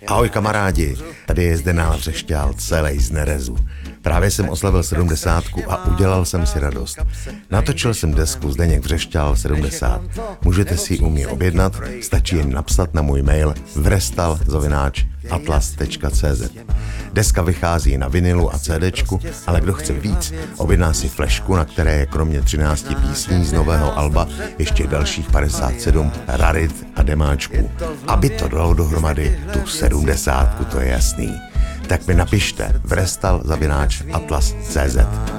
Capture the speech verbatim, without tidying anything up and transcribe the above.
Ahoj kamarádi, tady je Zdenál Vřešťál, celej z nerezu. Právě jsem oslavil sedmdesátku a udělal jsem si radost. Natočil jsem desku Zdeněk Vřešťál sedmdesát. Můžete si ji u mě objednat, stačí jen napsat na můj mail vrestal zavináč atlas tečka cé zet. Deska vychází na vinilu a CDčku, ale kdo chce víc, objedná si flešku, na které je kromě třinácti písní z nového alba ještě dalších padesát sedm rarit a demáčků. Aby to dalo dohromady tu sedmdesátku, to je jasný. Tak mi napište vrestal zavináč atlas tečka cé zet.